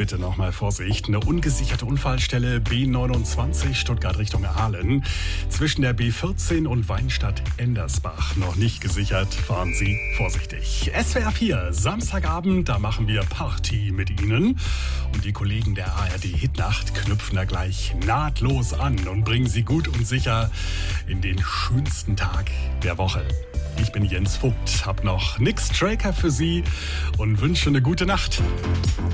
bitte nochmal Vorsicht. Eine ungesicherte Unfallstelle B29 Stuttgart Richtung Aalen. Zwischen der B14 und Weinstadt-Endersbach. Noch nicht gesichert, fahren Sie vorsichtig. SWR 4, Samstagabend, da machen wir Party mit Ihnen. Und die Kollegen der ARD Hitnacht knüpfen da gleich nahtlos an und bringen Sie gut und sicher in den schönsten Tag der Woche. Ich bin Jens Vogt, hab noch nix Tracker für Sie und wünsche eine gute Nacht.